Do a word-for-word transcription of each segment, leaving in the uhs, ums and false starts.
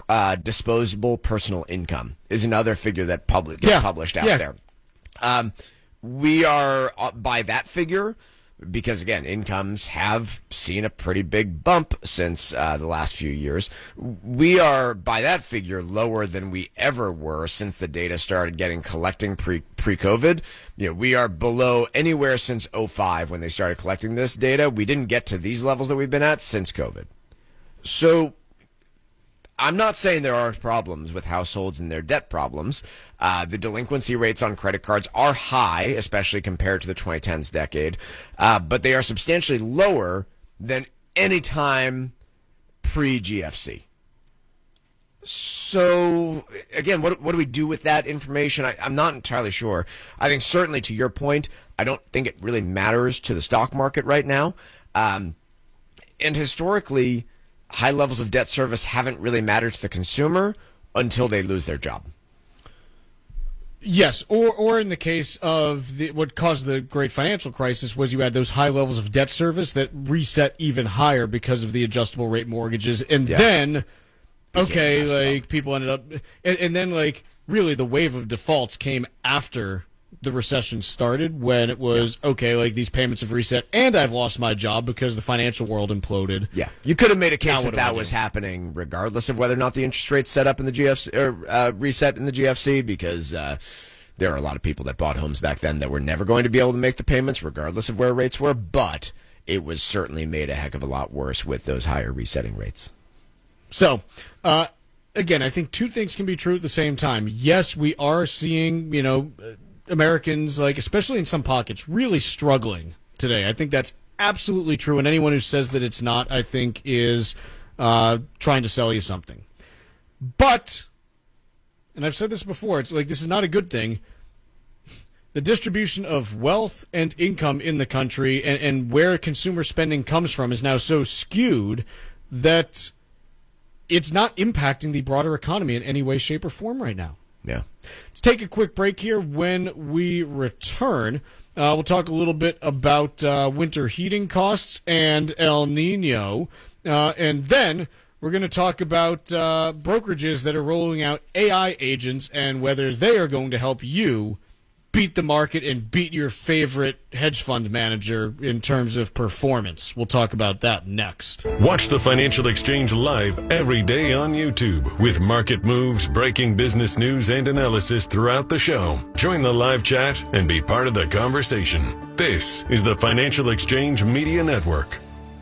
uh, disposable personal income is another figure that public gets Yeah. published out Yeah. there. Um, we are uh, by that figure because, again, incomes have seen a pretty big bump since uh, the last few years. We are by that figure lower than we ever were since the data started getting collecting pre pre-COVID. You know, we are below anywhere since oh five when they started collecting this data. We didn't get to these levels that we've been at since COVID. So I'm not saying there aren't problems with households and their debt problems. Uh, the delinquency rates on credit cards are high, especially compared to the twenty tens decade, uh, but they are substantially lower than any time pre-G F C. So, again, what what do we do with that information? I, I'm not entirely sure. I think certainly to your point, I don't think it really matters to the stock market right now. Um, and historically, high levels of debt service haven't really mattered to the consumer until they lose their job. Yes, or or in the case of the, what caused the great financial crisis was you had those high levels of debt service that reset even higher because of the adjustable rate mortgages, and Yeah. then Became okay, messed like up. people ended up, and, and then like really the wave of defaults came after the recession started when it was yeah. okay, like these payments have reset, and I've lost my job because the financial world imploded. Yeah, you could have made a case Now that what do I that do? was happening regardless of whether or not the interest rates set up in the G F C or uh, reset in the G F C, because uh, there are a lot of people that bought homes back then that were never going to be able to make the payments regardless of where rates were. But it was certainly made a heck of a lot worse with those higher resetting rates. So, uh, again, I think two things can be true at the same time. Yes, we are seeing, you know, Americans, like especially in some pockets, really struggling today. I think that's absolutely true, and anyone who says that it's not, I think, is uh, trying to sell you something. But, and I've said this before, it's like this is not a good thing. The distribution of wealth and income in the country and, and where consumer spending comes from is now so skewed that it's not impacting the broader economy in any way, shape, or form right now. Yeah. Let's take a quick break here. When we return, uh, we'll talk a little bit about uh, winter heating costs and El Nino. Uh, and then we're going to talk about uh, brokerages that are rolling out A I agents and whether they are going to help you beat the market and beat your favorite hedge fund manager in terms of performance. We'll talk about that next. Watch the Financial Exchange live every day on YouTube with market moves, breaking business news, and analysis throughout the show. Join the live chat and be part of the conversation. This is the Financial Exchange Media Network.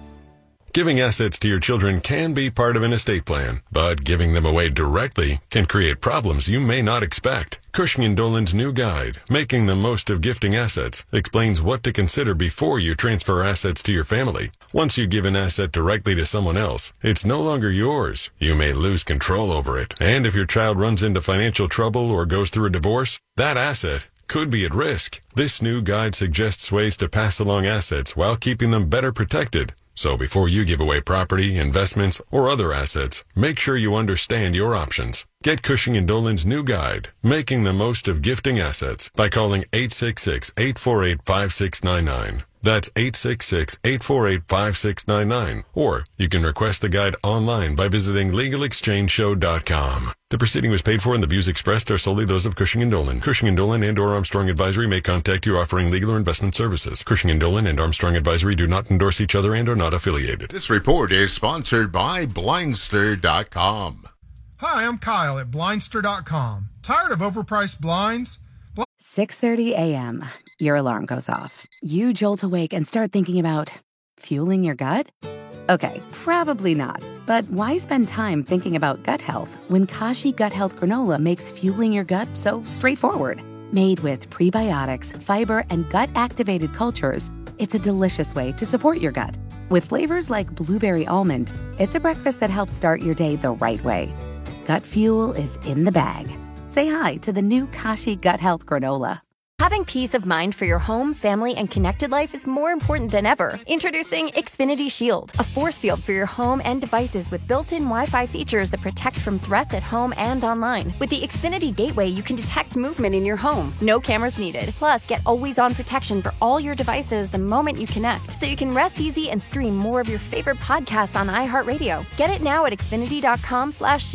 Giving assets to your children can be part of an estate plan, but giving them away directly can create problems you may not expect. Cushing and Dolan's new guide, Making the Most of Gifting Assets, explains what to consider before you transfer assets to your family. Once you give an asset directly to someone else, it's no longer yours. You may lose control over it, and if your child runs into financial trouble or goes through a divorce, that asset could be at risk. This new guide suggests ways to pass along assets while keeping them better protected. So before you give away property, investments, or other assets, make sure you understand your options. Get Cushing and Dolan's new guide, Making the Most of Gifting Assets, by calling eight six six, eight four eight, five six nine nine. That's eight six six, eight four eight, five six nine nine. Or you can request the guide online by visiting legal exchange show dot com. The proceeding was paid for and the views expressed are solely those of Cushing and Dolan. Cushing and Dolan and or Armstrong Advisory may contact you offering legal or investment services. Cushing and Dolan and Armstrong Advisory do not endorse each other and are not affiliated. This report is sponsored by blindster dot com. Hi, I'm Kyle at blindster dot com. Tired of overpriced blinds? six thirty a.m. Your alarm goes off. You jolt awake and start thinking about fueling your gut? Okay, probably not. But why spend time thinking about gut health when Kashi Gut Health Granola makes fueling your gut so straightforward? Made with prebiotics, fiber, and gut-activated cultures, it's a delicious way to support your gut. With flavors like blueberry almond, it's a breakfast that helps start your day the right way. Gut fuel is in the bag. Say hi to the new Kashi Gut Health Granola. Having peace of mind for your home, family, and connected life is more important than ever. Introducing Xfinity Shield, a force field for your home and devices with built-in Wi-Fi features that protect from threats at home and online. With the Xfinity Gateway, you can detect movement in your home. No cameras needed. Plus, get always-on protection for all your devices the moment you connect, so you can rest easy and stream more of your favorite podcasts on iHeartRadio. Get it now at xfinity dot com slash